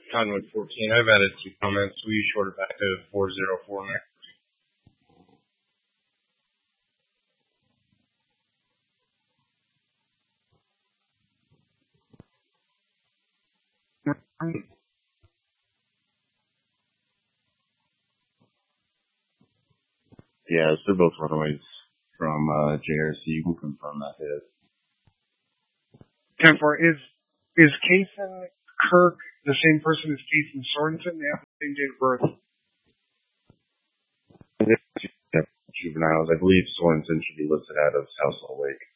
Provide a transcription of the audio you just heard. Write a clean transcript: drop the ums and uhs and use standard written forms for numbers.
Cottonwood 14. I've added 2 comments. Will you short it back to 404 next? Yeah, they're both runaways from JRC. You can confirm that hit. 10-4. Is Kason Kirk the same person as Kason Sorensen? They have the same date of birth. Juveniles. I believe Sorensen should be listed out of House Salt Lake.